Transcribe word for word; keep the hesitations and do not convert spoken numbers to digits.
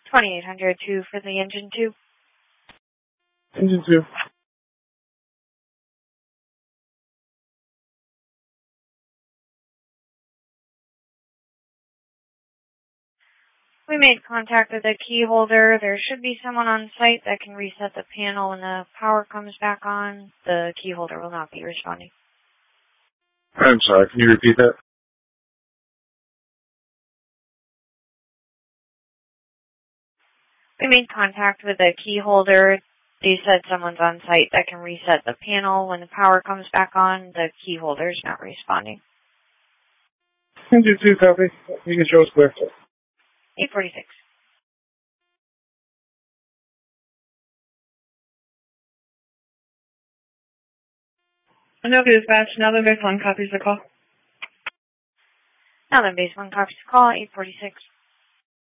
twenty-eight hundred two for the engine two. Engine two. We made contact with the key holder. There should be someone on site that can reset the panel when the power comes back on. The key holder will not be responding. I'm sorry, can you repeat that? We made contact with the key holder. They said someone's on site that can reset the panel when the power comes back on. The key holder's not responding. Engine two, copy. You can show us clear. eight forty-six. No dispatch. Now the base one copies the call. Now then, base one copies the call, eight forty-six.